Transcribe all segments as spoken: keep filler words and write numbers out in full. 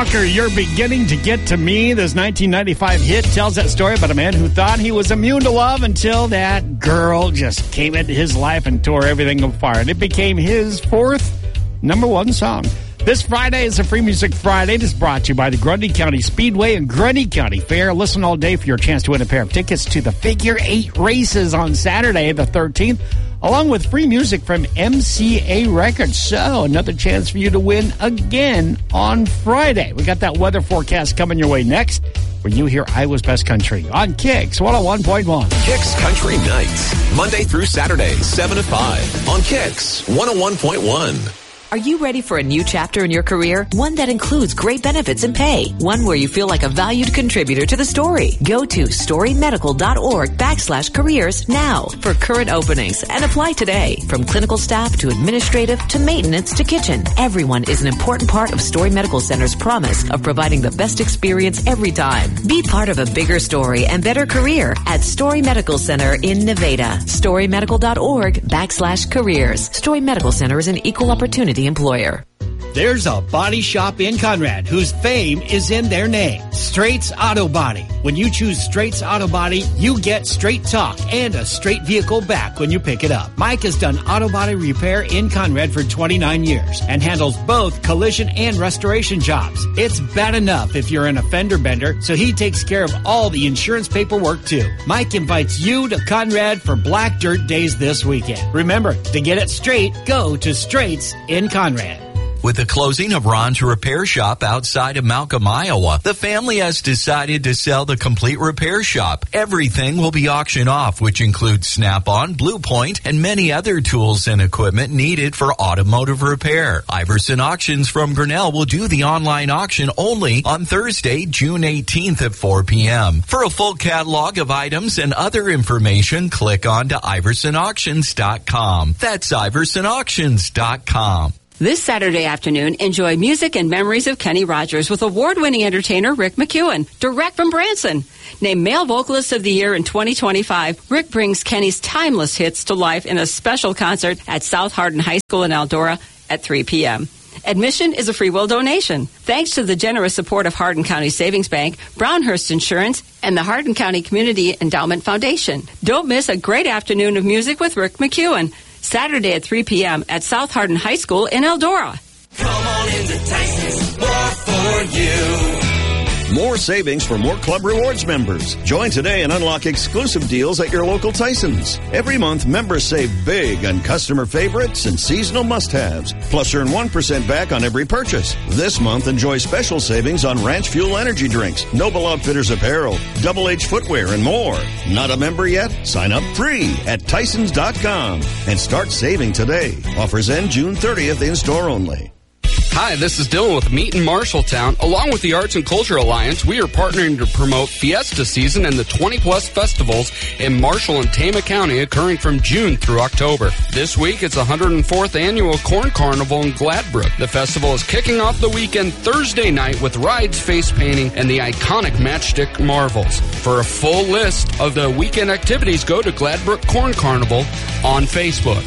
Walker, You're Beginning to Get to Me. This nineteen ninety-five hit tells that story about a man who thought he was immune to love until that girl just came into his life and tore everything apart. And it became his fourth number one song. This Friday is a Free Music Friday. It is brought to you by the Grundy County Speedway and Grundy County Fair. Listen all day for your chance to win a pair of tickets to the Figure Eight races on Saturday, the thirteenth, along with free music from M C A Records. So, another chance for you to win again on Friday. We got that weather forecast coming your way next, where you hear Iowa's Best Country on Kicks one oh one point one. Kicks Country Nights, Monday through Saturday, seven to five on Kicks one oh one point one. Are you ready for a new chapter in your career? One that includes great benefits and pay. One where you feel like a valued contributor to the story. Go to storymedical.org backslash careers now for current openings and apply today. From clinical staff to administrative to maintenance to kitchen, everyone is an important part of Story Medical Center's promise of providing the best experience every time. Be part of a bigger story and better career at Story Medical Center in Nevada. storymedical.org backslash careers. Story Medical Center is an equal opportunity employer. There's a body shop in Conrad whose fame is in their name, Straight's Auto Body. When you choose Straight's Auto Body, you get straight talk and a straight vehicle back when you pick it up. Mike has done auto body repair in Conrad for twenty-nine years and handles both collision and restoration jobs. It's bad enough if you're an offender bender, so he takes care of all the insurance paperwork too. Mike invites you to Conrad for Black Dirt Days this weekend. Remember, to get it straight, go to Straight's in Conrad. With the closing of Ron's Repair Shop outside of Malcolm, Iowa, the family has decided to sell the complete repair shop. Everything will be auctioned off, which includes Snap-on, Blue Point, and many other tools and equipment needed for automotive repair. Iverson Auctions from Grinnell will do the online auction only on Thursday, June eighteenth at four p.m. For a full catalog of items and other information, click on to iverson auctions dot com. That's iverson auctions dot com. This Saturday afternoon, enjoy music and memories of Kenny Rogers with award-winning entertainer Rick McEwen, direct from Branson. Named Male Vocalist of the Year in twenty twenty-five, Rick brings Kenny's timeless hits to life in a special concert at South Hardin High School in Eldora at three p.m. Admission is a free will donation. Thanks to the generous support of Hardin County Savings Bank, Brownhurst Insurance, and the Hardin County Community Endowment Foundation. Don't miss a great afternoon of music with Rick McEwen. Saturday at three p.m. at South Hardin High School in Eldora. Come on into Tyson's, more for you. More savings for more Club Rewards members. Join today and unlock exclusive deals at your local Tyson's. Every month, members save big on customer favorites and seasonal must-haves. Plus, earn one percent back on every purchase. This month, enjoy special savings on Ranch Fuel energy drinks, Noble Outfitters apparel, Double H footwear, and more. Not a member yet? Sign up free at Tysons dot com and start saving today. Offers end June thirtieth in-store only. Hi, this is Dylan with Meet in Marshalltown. Along with the Arts and Culture Alliance, we are partnering to promote Fiesta season and the twenty-plus festivals in Marshall and Tama County occurring from June through October. This week, it's the one hundred fourth Annual Corn Carnival in Gladbrook. The festival is kicking off the weekend Thursday night with rides, face painting, and the iconic Matchstick Marvels. For a full list of the weekend activities, go to Gladbrook Corn Carnival on Facebook.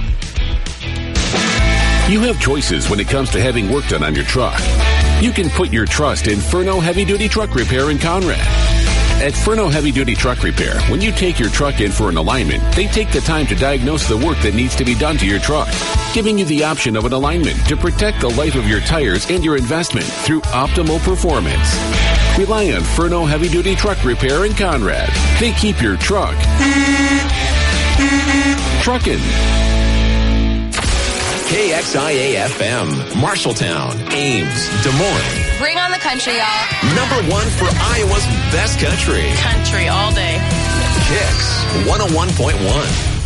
You have choices when it comes to having work done on your truck. You can put your trust in Furno Heavy Duty Truck Repair in Conrad. At Furno Heavy Duty Truck Repair, when you take your truck in for an alignment, they take the time to diagnose the work that needs to be done to your truck, giving you the option of an alignment to protect the life of your tires and your investment through optimal performance. Rely on Furno Heavy Duty Truck Repair in Conrad. They keep your truck trucking. K X I A F M, Marshalltown, Ames, Des Moines. Bring on the country, y'all. Number one for Iowa's best country. Country all day. Kicks one oh one point one.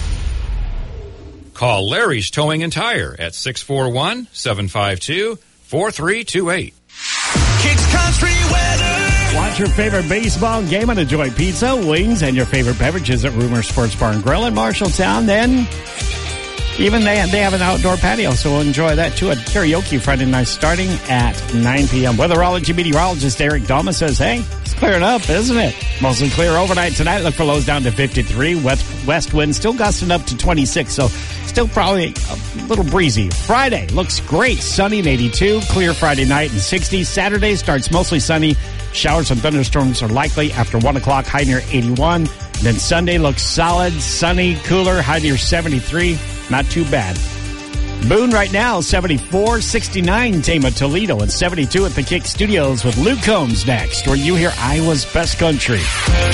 Call Larry's Towing and Tire at six four one, seven five two, four three two eight. Kicks Country weather. Watch your favorite baseball game and enjoy pizza, wings, and your favorite beverages at Rumor Sports Bar and Grill in Marshalltown. Then even they, they have an outdoor patio, so we'll enjoy that too. A karaoke Friday night starting at nine p.m. Weatherology meteorologist Eric Dalma says, hey, it's clearing up, isn't it? Mostly clear overnight tonight. Look for lows down to fifty-three. West, west wind still gusting up to twenty-six, so still probably a little breezy. Friday looks great. Sunny and eighty-two. Clear Friday night and sixty. Saturday starts mostly sunny. Showers and thunderstorms are likely after one o'clock, high near eighty-one. Then Sunday looks solid, sunny, cooler, high near seventy-three. Not too bad. Boone right now, seventy-four, sixty-nine Tama, Toledo, and seventy-two at the Kick Studios with Luke Combs next, where you hear Iowa's Best Country.